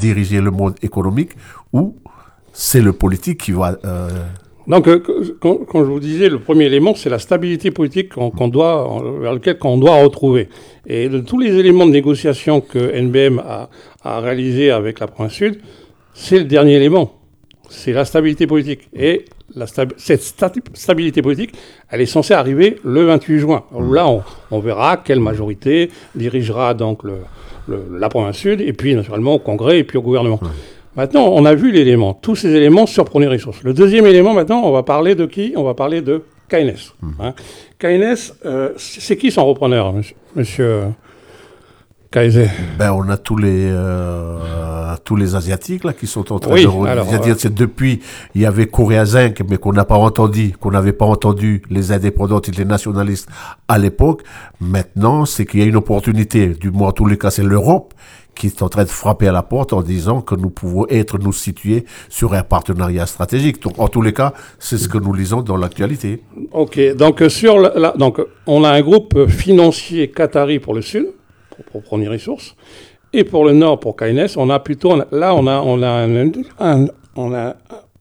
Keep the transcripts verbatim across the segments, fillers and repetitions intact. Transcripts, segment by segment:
diriger le monde économique ou c'est le politique qui va... Euh... Donc, euh, quand, quand je vous disais, le premier élément, c'est la stabilité politique qu'on, qu'on doit, vers laquelle on doit retrouver. Et de tous les éléments de négociation que N B M a, a réalisé avec la province sud, c'est le dernier élément. C'est la stabilité politique. Et la stab- cette sta- stabilité politique, elle est censée arriver le vingt-huit juin. Alors là, on, on verra quelle majorité dirigera donc le, le, la province sud, et puis naturellement au Congrès, et puis au gouvernement. Ouais. Maintenant, on a vu l'élément, tous ces éléments sur Premier Ressources. Le deuxième élément, maintenant, on va parler de qui ? On va parler de K N S. Mmh. Hein. K N S, euh, c'est qui son repreneur, monsieur, monsieur Kaiser ? Ben, on a tous les, euh, tous les Asiatiques là, qui sont en train oui, de... Re- alors, c'est-à-dire, c'est depuis, il y avait Corée Zinc, mais qu'on n'a pas entendu, qu'on n'avait pas entendu les indépendants et les nationalistes à l'époque. Maintenant, c'est qu'il y a une opportunité, du moins en tous les cas, c'est l'Europe qui est en train de frapper à la porte en disant que nous pouvons être, nous situer sur un partenariat stratégique. Donc, en tous les cas, c'est ce que nous lisons dans l'actualité. Ok, donc, sur la, la, donc on a un groupe financier qatari pour le Sud, pour, pour Premier Ressources, et pour le Nord, pour K N S, on a plutôt, là, on a, on a, un, un, on a,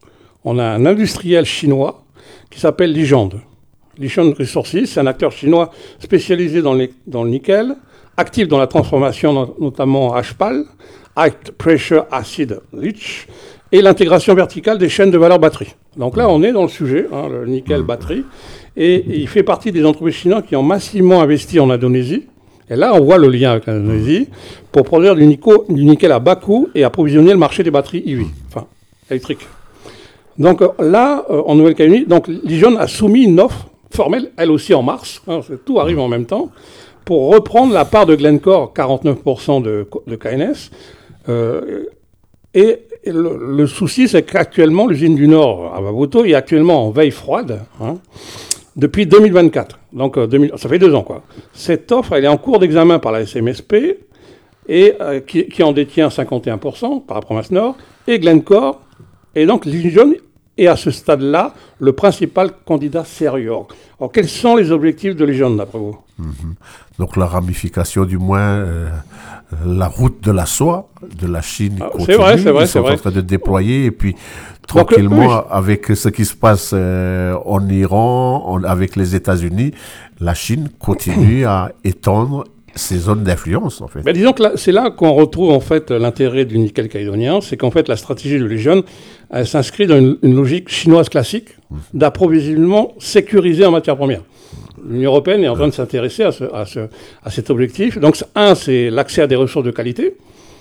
on a un industriel chinois qui s'appelle Lijand. Lijand Resources, c'est un acteur chinois spécialisé dans, les, dans le nickel, actif dans la transformation, notamment H P A L, High Pressure Acid Leach, et l'intégration verticale des chaînes de valeur batterie. Donc là, on est dans le sujet, hein, le nickel batterie, et, et il fait partie des entreprises chinoises qui ont massivement investi en Indonésie. Et là, on voit le lien avec l'Indonésie pour produire du, nico, du nickel à bas coût et approvisionner le marché des batteries E V, enfin électriques. Donc là, euh, en Nouvelle-Calédonie, donc Lijand a soumis une offre formelle, elle aussi en mars, hein, tout arrive en même temps, pour reprendre la part de Glencore, quarante-neuf pour cent de, de K N S. Euh, et et le, le souci, c'est qu'actuellement, l'usine du Nord à Baboto est actuellement en veille froide, hein, depuis deux mille vingt-quatre. Donc, euh, deux mille, ça fait deux ans, quoi. Cette offre, elle est en cours d'examen par la S M S P, et, euh, qui, qui en détient cinquante et un pour cent par la province Nord, et Glencore. Et donc, Lijand est à ce stade-là le principal candidat sérieux. Alors, quels sont les objectifs de Lijand, d'après vous ? Mm-hmm. Donc, la ramification, du moins, euh, la route de la soie de la Chine ah, continue. C'est vrai, c'est vrai, Ils sont c'est vrai. en train de déployer, et puis, tranquillement, donc, oui. avec ce qui se passe euh, en Iran, en, avec les États-Unis, la Chine continue à étendre ces zones d'influence, en fait. Ben, disons que là, c'est là qu'on retrouve, en fait, l'intérêt du nickel calédonien, c'est qu'en fait, la stratégie de Lijand, elle s'inscrit dans une, une logique chinoise classique mmh. d'approvisionnement sécurisé en matières premières. L'Union européenne est en train de s'intéresser à, ce, à, ce, à cet objectif. Donc, un, c'est l'accès à des ressources de qualité.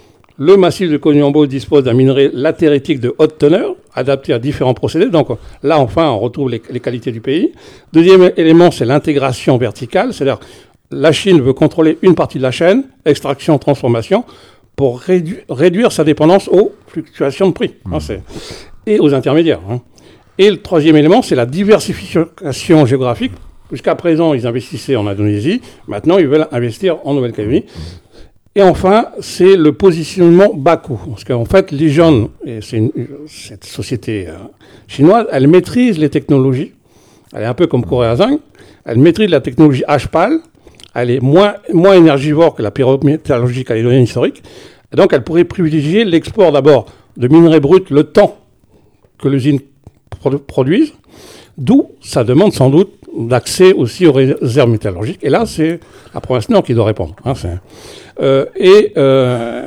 Le massif de Koniambo dispose d'un minerai latérétique de haute teneur, adapté à différents procédés. Donc là, enfin, on retrouve les, les qualités du pays. Deuxième élément, c'est l'intégration verticale. C'est-à-dire, la Chine veut contrôler une partie de la chaîne, extraction, transformation, pour rédu- réduire sa dépendance aux fluctuations de prix mmh. hein, c'est, et aux intermédiaires. Hein. Et le troisième élément, c'est la diversification géographique. Jusqu'à présent, ils investissaient en Indonésie. Maintenant, ils veulent investir en Nouvelle-Calédonie. Et enfin, c'est le positionnement bas coût. Parce qu'en fait, Lijand, et c'est une, cette société euh, chinoise, elle maîtrise les technologies. Elle est un peu comme Corée Zinc. Elle maîtrise la technologie H P A L. Elle est moins, moins énergivore que la pyrométallurgie calédonienne historique. Et donc, elle pourrait privilégier l'export d'abord de minerais bruts le temps que l'usine produ- produise. D'où ça demande sans doute d'accès aussi aux réserves métallurgiques. Et là, c'est la province Nord qui doit répondre. Hein, c'est... Euh, et euh,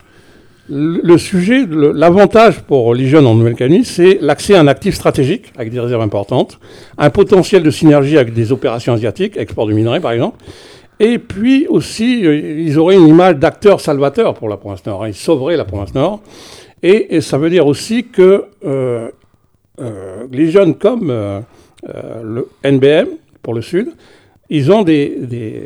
le sujet, le, l'avantage pour Lijand en Nouvelle-Calédonie, c'est l'accès à un actif stratégique avec des réserves importantes, un potentiel de synergie avec des opérations asiatiques, export de minerais par exemple, et puis aussi, ils auraient une image d'acteur salvateur pour la province Nord. Hein, ils sauveraient la province Nord. Et, et ça veut dire aussi que euh, euh, Lijand comme euh, euh, le N B M pour le Sud, ils ont des, des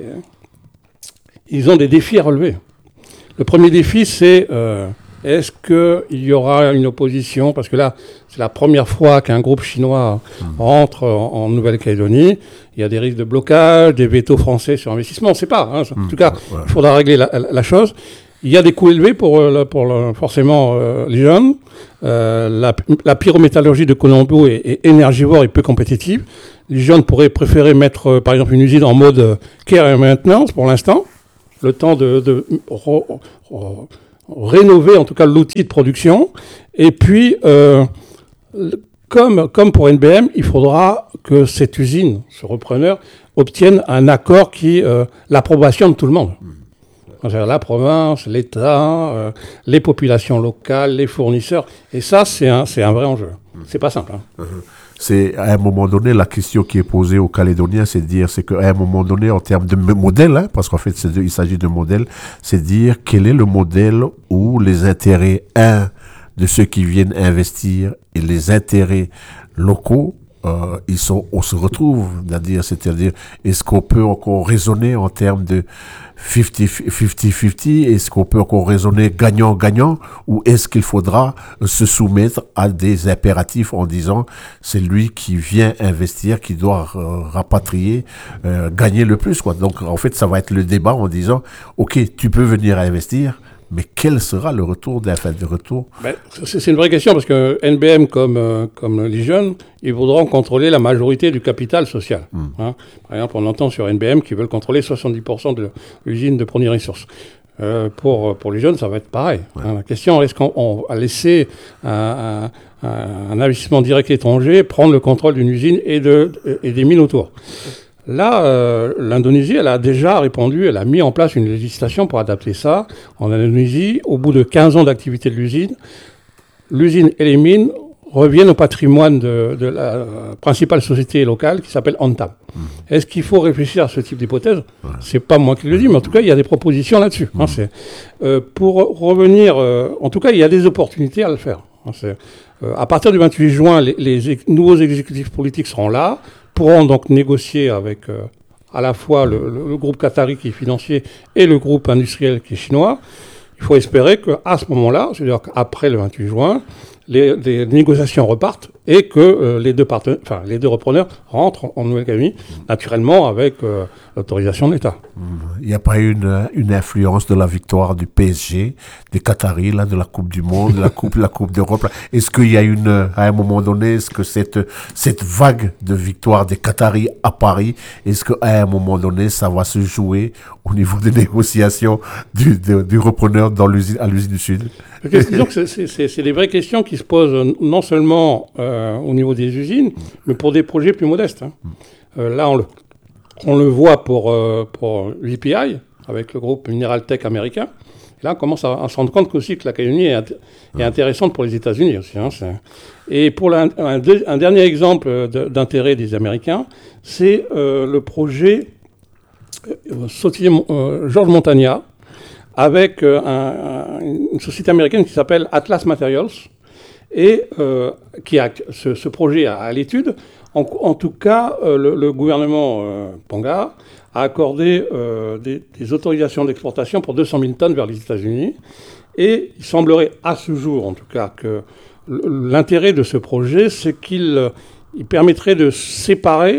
Ils ont des défis à relever. Le premier défi, c'est euh, est-ce qu'il y aura une opposition ? Parce que là, c'est la première fois qu'un groupe chinois mmh. rentre en, en Nouvelle-Calédonie. Il y a des risques de blocage, des vétos français sur investissement. On ne sait pas. Hein. En mmh. tout cas, il ouais. faudra régler la, la, la chose. Il y a des coûts élevés pour, pour le, forcément euh, les jeunes. Euh, la, la pyrométallurgie de Koniambo est, est énergivore et peu compétitive. Les jeunes pourraient préférer mettre, euh, par exemple, une usine en mode care et maintenance pour l'instant. Le temps de, de re, re, rénover en tout cas l'outil de production. Et puis, euh, comme, comme pour N B M, il faudra que cette usine, ce repreneur, obtienne un accord qui euh, l'approbation de tout le monde. C'est-à-dire la province, l'État, euh, les populations locales, les fournisseurs. Et ça, c'est un, c'est un vrai enjeu. C'est pas simple. Hein. Uh-huh. C'est à un moment donné, la question qui est posée aux Calédoniens, c'est de dire, c'est qu'à un moment donné, en termes de modèle, hein, parce qu'en fait, c'est de, il s'agit de modèle, c'est de dire quel est le modèle où les intérêts, un, de ceux qui viennent investir et les intérêts locaux, euh, ils sont, on se retrouve, c'est-à-dire, c'est-à-dire, est-ce qu'on peut encore raisonner en termes de cinquante cinquante, est-ce qu'on peut encore raisonner gagnant-gagnant, ou est-ce qu'il faudra se soumettre à des impératifs en disant c'est lui qui vient investir, qui doit euh, rapatrier, euh, gagner le plus, quoi. Donc en fait ça va être le débat en disant ok, tu peux venir investir, mais quel sera le retour d'un fait de retour? Ben, c'est une vraie question parce que N B M comme, euh, comme les jeunes, ils voudront contrôler la majorité du capital social. Mm. Hein. Par exemple, on entend sur N B M qu'ils veulent contrôler soixante-dix pour cent de l'usine de première ressource. Euh, pour, pour les jeunes, ça va être pareil. Ouais. Hein. La question, est-ce qu'on va laisser un, un, un investissement direct étranger prendre le contrôle d'une usine et, de, et des mines autour? Là, euh, l'Indonésie, elle a déjà répondu, elle a mis en place une législation pour adapter ça. En Indonésie, au bout de quinze ans d'activité de l'usine, l'usine et les mines reviennent au patrimoine de, de la euh, principale société locale qui s'appelle Antam. Mmh. Est-ce qu'il faut réfléchir à ce type d'hypothèse? Ouais. C'est pas moi qui le dis, mais en tout cas, il y a des propositions là-dessus. Mmh. Hein, c'est, euh, pour revenir, euh, en tout cas, il y a des opportunités à le faire. Hein, c'est, euh, à partir du vingt-huit juin, les, les ex- nouveaux exécutifs politiques seront là, pourront donc négocier avec euh, à la fois le, le, le groupe qatari qui est financier et le groupe industriel qui est chinois. Il faut espérer qu'à ce moment-là, c'est-à-dire qu'après le vingt-huit juin, les, les négociations repartent et que euh, les, deux partenaires, enfin, les deux repreneurs rentrent en Nouvelle-Calédonie, naturellement avec euh, l'autorisation de l'État. Il n'y a pas eu une, une influence de la victoire du P S G, des Qataris, là, de la Coupe du Monde, de la Coupe, la Coupe d'Europe. Là. Est-ce qu'il y a une, à un moment donné, est-ce que cette, cette vague de victoire des Qataris à Paris, est-ce qu'à un moment donné, ça va se jouer au niveau des négociations du, de, du repreneur dans l'usine, à l'usine du Sud? Disons que c'est, c'est, c'est des vraies questions qui se posent non seulement euh, au niveau des usines, mais pour des projets plus modestes. Hein. Euh, là, on le, on le voit pour, euh, pour l'E P I, avec le groupe Mineral Tech américain. Et là, on commence à, à se rendre compte qu'aussi que la Calédonie est, int- est intéressante pour les États-Unis aussi. Hein, et pour la, un, deux, un dernier exemple de, d'intérêt des Américains, c'est euh, le projet euh, Sautier, euh, George Montagna, avec euh, un, un, une société américaine qui s'appelle Atlas Materials, et euh, qui a ce, ce projet à, à l'étude. En, en tout cas, euh, le, le gouvernement euh, Ponga a accordé euh, des, des autorisations d'exportation pour deux cent mille tonnes vers les États-Unis. Et il semblerait, à ce jour en tout cas, que l'intérêt de ce projet, c'est qu'il euh, il permettrait de séparer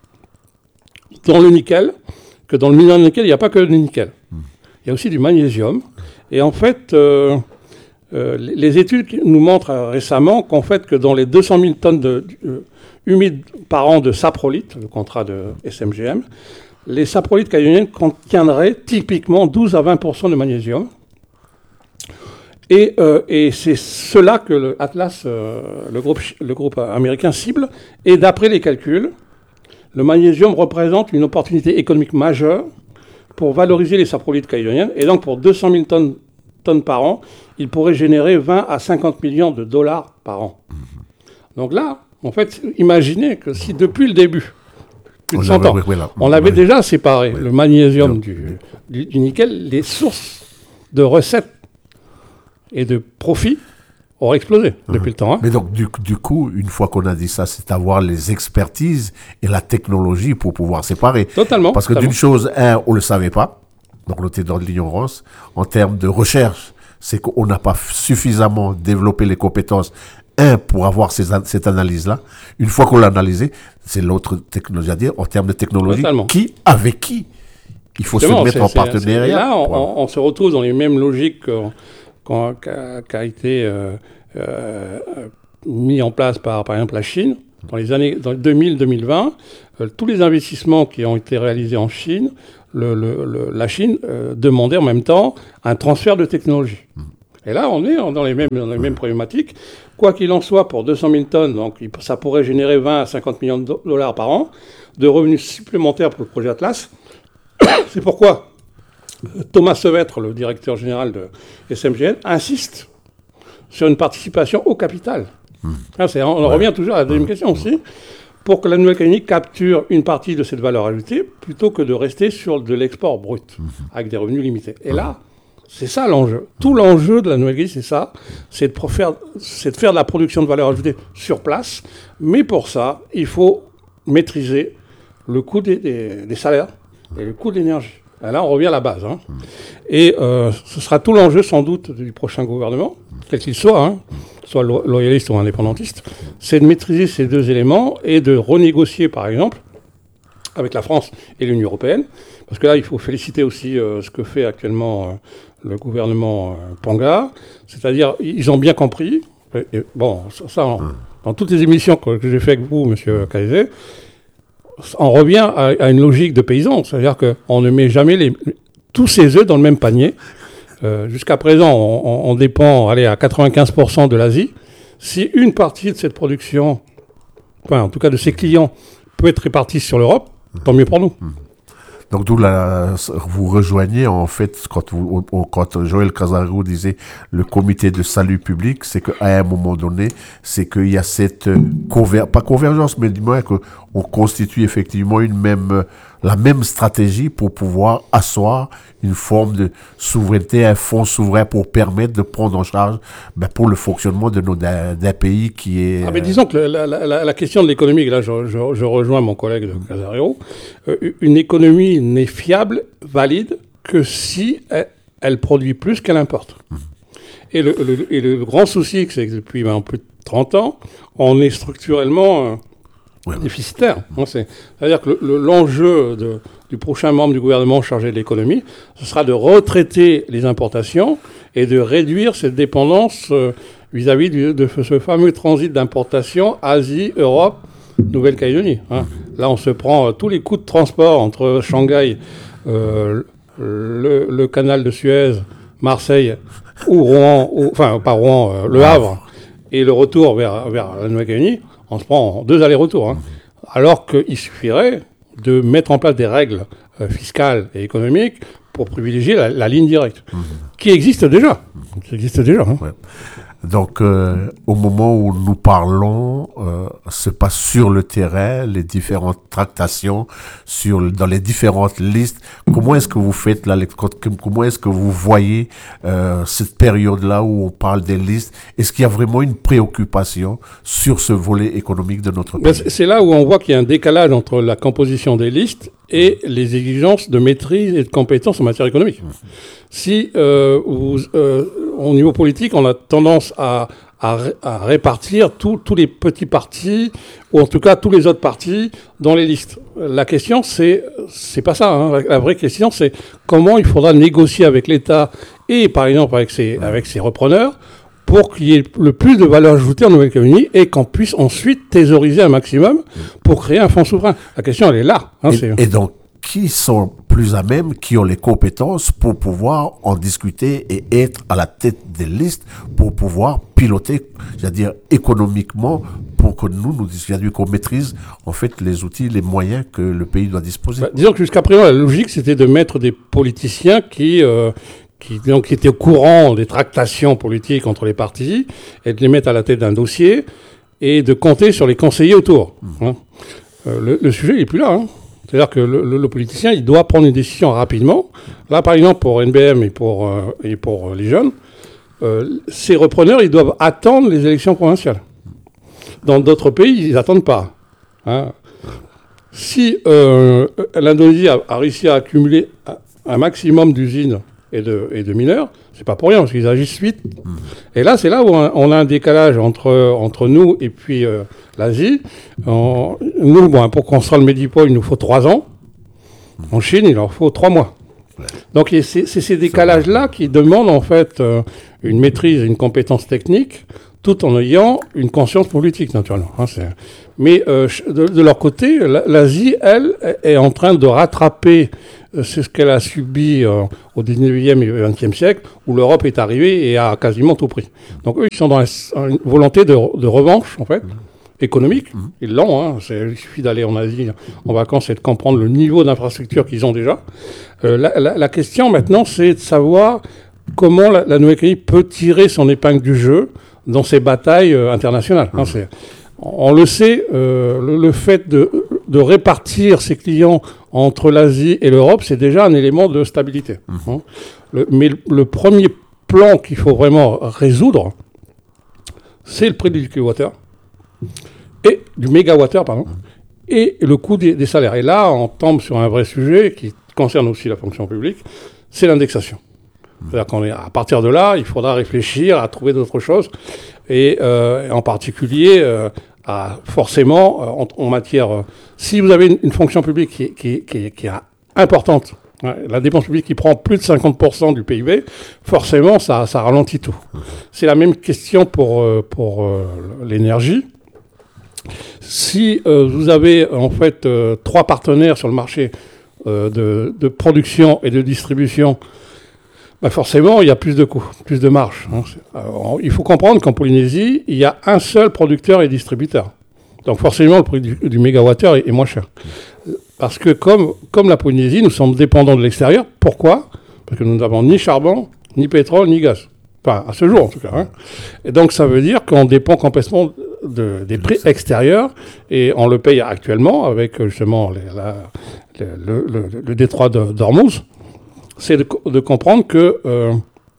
dans le nickel, que dans le minerai de nickel, il n'y a pas que du nickel. Il y a aussi du magnésium. Et en fait, euh, euh, les études nous montrent euh, récemment qu'en fait, que dans les deux cent mille tonnes de, euh, humides par an de saprolite, le contrat de S M G M, les saprolites calédoniennes contiendraient typiquement douze à vingt pour cent de magnésium. Et, euh, et c'est cela que le Atlas, euh, le, groupe, le groupe américain, cible. Et d'après les calculs, le magnésium représente une opportunité économique majeure pour valoriser les saprolites calédoniennes. Et donc, pour deux cent mille tonnes, tonnes par an, il pourrait générer vingt à cinquante millions de dollars par an. Donc là, en fait, imaginez que si depuis le début, plus de cent ans, oui, oui, là, on avait oui. déjà séparé oui. le magnésium oui. du, du, du nickel, les sources de recettes et de profits auraient explosé mmh. depuis le temps. Hein. Mais donc, du, du coup, une fois qu'on a dit ça, c'est avoir les expertises et la technologie pour pouvoir séparer. Totalement. Parce que totalement. d'une chose, un, on ne le savait pas, donc on était dans l'ignorance. En termes de recherche, c'est qu'on n'a pas suffisamment développé les compétences, un, pour avoir ces, cette analyse-là. Une fois qu'on l'a analysée, c'est l'autre technologie à dire, en termes de technologie, totalement. qui, avec qui il faut Justement, se mettre en partenariat. Et là, on, on, on se retrouve dans les mêmes logiques qu'a, qu'a été euh, euh, mis en place par, par exemple, la Chine. Dans les années dans deux mille à deux mille vingt, euh, tous les investissements qui ont été réalisés en Chine le, le, le, la Chine euh, demandait en même temps un transfert de technologie. Mmh. Et là, on est dans les mêmes, dans les mêmes problématiques. Quoi qu'il en soit, pour deux cent mille tonnes, donc ça pourrait générer vingt à cinquante millions de dollars par an de revenus supplémentaires pour le projet Atlas. C'est pourquoi Thomas Sevêtre, le directeur général de S M G N, insiste sur une participation au capital. Mmh. Là, c'est, on en ouais. revient toujours à la deuxième mmh. question aussi, pour que la Nouvelle-Calédonie capture une partie de cette valeur ajoutée, plutôt que de rester sur de l'export brut, mmh. avec des revenus limités. Et mmh. là, c'est ça l'enjeu. Tout l'enjeu de la Nouvelle-Calédonie, c'est ça, c'est de, faire, c'est de faire de la production de valeur ajoutée sur place, mais pour ça, il faut maîtriser le coût des, des, des salaires et le coût de l'énergie. Et là, on revient à la base. Hein. Et euh, ce sera tout l'enjeu, sans doute, du prochain gouvernement, quel qu'il soit, hein, soit lo- loyaliste ou indépendantiste, c'est de maîtriser ces deux éléments et de renégocier, par exemple, avec la France et l'Union européenne, parce que là, il faut féliciter aussi euh, ce que fait actuellement euh, le gouvernement euh, Ponga, c'est-à-dire, ils ont bien compris, et, et, bon, ça, ça en, dans toutes les émissions que, que j'ai fait avec vous, monsieur Caizet, on revient à, à une logique de paysan, c'est-à-dire qu'on ne met jamais les, tous ses œufs dans le même panier. Euh, jusqu'à présent, on, on, on dépend allez, à quatre-vingt-quinze pour cent de l'Asie. Si une partie de cette production, enfin en tout cas de ses clients, peut être répartie sur l'Europe, tant mieux pour nous. Donc d'où la, vous rejoignez en fait quand, vous, quand Joël Casarego disait le comité de salut public, c'est qu'à un moment donné, c'est qu'il y a cette conver, pas convergence, mais du moins qu'on constitue effectivement une même, la même stratégie pour pouvoir asseoir une forme de souveraineté, un fonds souverain pour permettre de prendre en charge ben, pour le fonctionnement de nos, d'un, d'un pays qui est... Ah mais disons que la, la, la, la question de l'économie, là je, je, je rejoins mon collègue de Casarego, euh, une économie n'est fiable, valide, que si elle, elle produit plus qu'elle importe. Mmh. Et, le, le, et le grand souci, c'est que depuis ben, plus de trente ans, on est structurellement... Euh, Ouais. déficitaire. Mmh. C'est, c'est-à-dire que le, le, l'enjeu de, du prochain membre du gouvernement chargé de l'économie, ce sera de retraiter les importations et de réduire cette dépendance euh, vis-à-vis du, de ce fameux transit d'importation Asie, Europe, Nouvelle-Calédonie. Hein. Mmh. Là, on se prend euh, tous les coûts de transport entre Shanghai, euh, le, le canal de Suez, Marseille ou Rouen, ou, enfin pas Rouen, euh, Le Havre, et le retour vers, vers la Nouvelle-Calédonie. On se prend deux allers-retours, hein. Alors qu'il suffirait de mettre en place des règles euh, fiscales et économiques pour privilégier la, la ligne directe, mmh. qui existe déjà. Qui existe déjà. Hein. Ouais. Donc, euh, au moment où nous parlons, euh, se passe sur le terrain les différentes tractations sur dans les différentes listes. Comment est-ce que vous faites la comment est-ce que vous voyez euh, cette période-là où on parle des listes? Est-ce qu'il y a vraiment une préoccupation sur ce volet économique de notre pays? Ben c'est, c'est là où on voit qu'il y a un décalage entre la composition des listes et les exigences de maîtrise et de compétences en matière économique. Mmh. Si, euh, vous, euh, au niveau politique, on a tendance à, à, à répartir tous les petits partis, ou en tout cas tous les autres partis, dans les listes. La question, c'est, c'est pas ça. Hein. La, la vraie question, c'est comment il faudra négocier avec l'État et, par exemple, avec ses, avec ses repreneurs, pour qu'il y ait le plus de valeur ajoutée en Nouvelle-Calédonie et qu'on puisse ensuite thésauriser un maximum pour créer un fonds souverain. La question, elle est là. Hein, et, c'est... et donc, qui sont plus à même, qui ont les compétences pour pouvoir en discuter et être à la tête des listes, pour pouvoir piloter, c'est-à-dire économiquement, pour que nous, nous c'est-à-dire qu'on maîtrise en fait les outils, les moyens que le pays doit disposer. Bah, disons que jusqu'à présent, la logique, c'était de mettre des politiciens qui... Euh, Qui, donc, qui étaient au courant des tractations politiques entre les partis, et de les mettre à la tête d'un dossier, et de compter sur les conseillers autour. Mmh. Hein. Euh, le, le sujet, il n'est plus là. Hein. C'est-à-dire que le, le, le politicien, il doit prendre une décision rapidement. Là, par exemple, pour N B M et pour, euh, et pour les jeunes, euh, ces repreneurs, ils doivent attendre les élections provinciales. Dans d'autres pays, ils n'attendent pas. Hein. Si euh, l'Indonésie a, a réussi à accumuler un maximum d'usines et de, et de mineurs, c'est pas pour rien, parce qu'ils agissent vite. Mmh. Et là, c'est là où on a un décalage entre, entre nous et puis euh, l'Asie. En, nous, bon, pour construire le Medipôle, il nous faut trois ans. Mmh. En Chine, il leur faut trois mois. Ouais. Donc, c'est, c'est ces décalages-là qui demandent, en fait, euh, une maîtrise, une compétence technique tout en ayant une conscience politique, naturellement. Hein, c'est... Mais euh, de, de leur côté, l'Asie, elle, est en train de rattraper euh, c'est ce qu'elle a subi euh, au dix-neuvième et vingtième siècle, où l'Europe est arrivée et a quasiment tout pris. Donc eux, ils sont dans une volonté de, de revanche, en fait, économique. Mmh. Ils l'ont, hein. Il suffit d'aller en Asie en vacances et de comprendre le niveau d'infrastructure qu'ils ont déjà. Euh, la, la, la question maintenant, c'est de savoir comment la, la Nouvelle-Calédonie peut tirer son épingle du jeu dans ces batailles euh, internationales. Mmh. Hein, c'est, on le sait, euh, le, le fait de, de répartir ses clients entre l'Asie et l'Europe, c'est déjà un élément de stabilité. Mmh. Hein. Le, mais le, le premier plan qu'il faut vraiment résoudre, c'est le prix du kilowattheure, et du mégawattheure, pardon, mmh. et le coût des, des salaires. Et là, on tombe sur un vrai sujet qui concerne aussi la fonction publique, c'est l'indexation. C'est-à-dire qu'on est, à partir de là, il faudra réfléchir à trouver d'autres choses, et euh, en particulier, euh, à, forcément, euh, en, en matière... Euh, si vous avez une, une fonction publique qui, qui, qui, qui est importante, hein, la dépense publique qui prend plus de cinquante pour cent du P I B, forcément, ça, ça ralentit tout. C'est la même question pour, euh, pour euh, l'énergie. Si euh, vous avez, en fait, euh, trois partenaires sur le marché euh, de, de production et de distribution, bah forcément, il y a plus de coûts, plus de marge. Hein. Alors, il faut comprendre qu'en Polynésie, il y a un seul producteur et distributeur. Donc forcément, le prix du, du mégawattheure est, est moins cher. Parce que comme, comme la Polynésie, nous sommes dépendants de l'extérieur. Pourquoi ? Parce que nous n'avons ni charbon, ni pétrole, ni gaz. Enfin, à ce jour, en tout cas. Hein. Et donc, ça veut dire qu'on dépend complètement de, des prix extérieurs. Et on le paye actuellement avec, justement, les, la, le, le, le, le détroit de, d'Ormuz. C'est de, de comprendre que euh,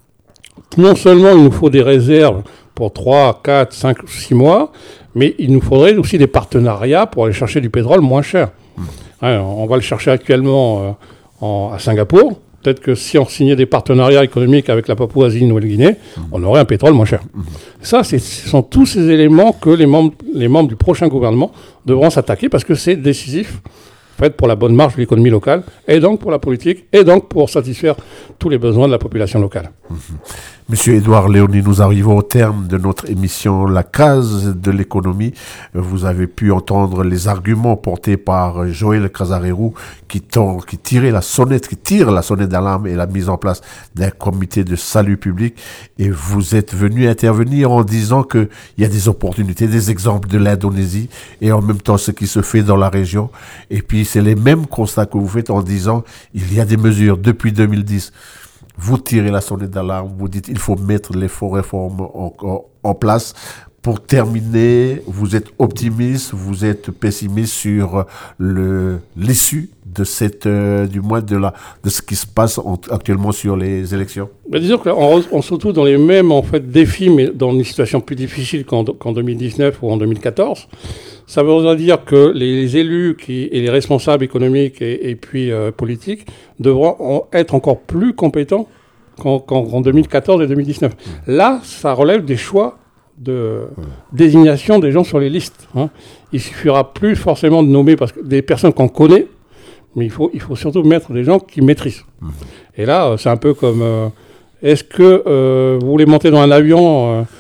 non seulement il nous faut des réserves pour trois, quatre, cinq, six mois, mais il nous faudrait aussi des partenariats pour aller chercher du pétrole moins cher. Mmh. Ouais, on va le chercher actuellement euh, en, à Singapour. Peut-être que si on signait des partenariats économiques avec la Papouasie-Nouvelle-Guinée, mmh. on aurait un pétrole moins cher. Mmh. Ça, c'est, ce sont tous ces éléments que les membres, les membres du prochain gouvernement devront s'attaquer parce que c'est décisif. Fait pour la bonne marche de l'économie locale, et donc pour la politique, et donc pour satisfaire tous les besoins de la population locale. Mmh. Monsieur Édouard Léonie, nous arrivons au terme de notre émission La Case de l'économie. Vous avez pu entendre les arguments portés par Joël Casarérou qui, tend, qui tirait la sonnette, qui tire la sonnette d'alarme et la mise en place d'un comité de salut public. Et vous êtes venu intervenir en disant qu'il y a des opportunités, des exemples de l'Indonésie et en même temps ce qui se fait dans la région. Et puis c'est les mêmes constats que vous faites en disant il y a des mesures depuis deux mille dix. Vous tirez la sonnette d'alarme, vous dites il faut mettre les fonds réformes en, en, en place. Pour terminer, vous êtes optimiste, vous êtes pessimiste sur le, l'issue de cette, euh, du moins de la, de ce qui se passe en, actuellement sur les élections. Ben disons qu'on on se retrouve dans les mêmes en fait défis, mais dans une situation plus difficile qu'en, qu'en deux mille dix-neuf ou en deux mille quatorze. Ça veut dire que les élus qui, et les responsables économiques et, et puis euh, politiques devront être encore plus compétents qu'en, qu'en deux mille quatorze et deux mille dix-neuf. Mmh. Là, ça relève des choix de mmh. désignation des gens sur les listes. Hein. Il suffira plus forcément de nommer parce que des personnes qu'on connaît, mais il faut, il faut surtout mettre des gens qui maîtrisent. Mmh. Et là, c'est un peu comme, euh, est-ce que euh, vous voulez monter dans un avion euh,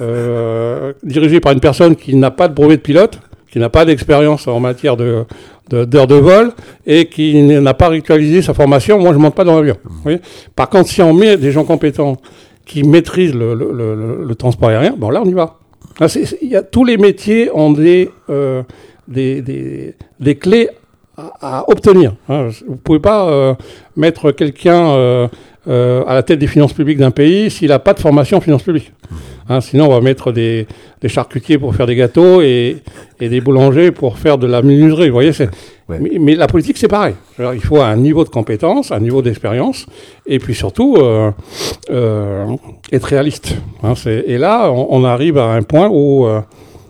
euh, dirigé par une personne qui n'a pas de brevet de pilote, qui n'a pas d'expérience en matière de, de, d'heures de vol et qui n'a pas ritualisé sa formation, moi je ne monte pas dans l'avion. Mmh. Vous voyez ? Par contre, si on met des gens compétents qui maîtrisent le, le, le, le transport aérien, bon là on y va. Là, c'est, c'est, y a, tous les métiers ont des, euh, des, des, des clés à, à obtenir. Hein. Vous ne pouvez pas euh, mettre quelqu'un euh, euh, à la tête des finances publiques d'un pays s'il n'a pas de formation en finances publiques. Hein, sinon, on va mettre des, des charcutiers pour faire des gâteaux et, et des boulangers pour faire de la menuiserie. Vous voyez, c'est, ouais. mais, mais la politique, c'est pareil. Alors, il faut un niveau de compétence, un niveau d'expérience, et puis surtout euh, euh, être réaliste. Hein, c'est, et là, on, on arrive à un point où, euh,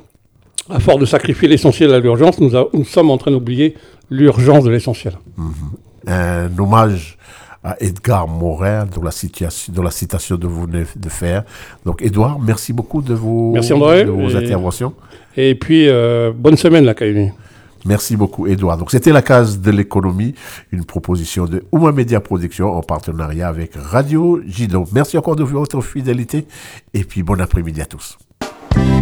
à force de sacrifier l'essentiel à l'urgence, nous, a, nous sommes en train d'oublier l'urgence de l'essentiel. Mmh. Un hommage à Edgar Morin, dans la, situation, dans la citation que vous venez de faire. Donc, Édouard, merci beaucoup de vos, merci André, de vos et, interventions. Et puis, euh, bonne semaine, la Calédonie. Merci beaucoup, Édouard. Donc, c'était la case de l'économie, une proposition de Ouma Média Production en partenariat avec Radio J D O. Merci encore de votre fidélité et puis bon après-midi à tous. Thank